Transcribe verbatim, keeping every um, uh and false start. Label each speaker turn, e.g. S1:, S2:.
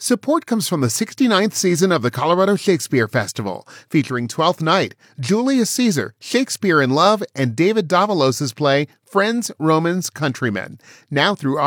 S1: Support comes from the sixty-ninth season of the Colorado Shakespeare Festival, featuring Twelfth Night, Julius Caesar, Shakespeare in Love, and David Davalos' play Friends, Romans, Countrymen. Now through